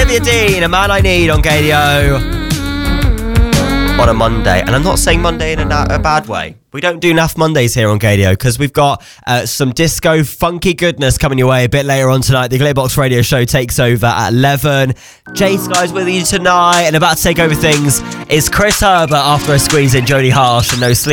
Olivia Dean, A Man I Need on KDO. On a Monday, and I'm not saying Monday in a bad way. We don't do NAF Mondays here on KDO because we've got some disco funky goodness coming your way a bit later on tonight. The Glitterbox Radio Show takes over at 11. Jay Sky's with you tonight, and about to take over things is Chris Herbert after a squeeze in Jodie Harsh and No Sleep.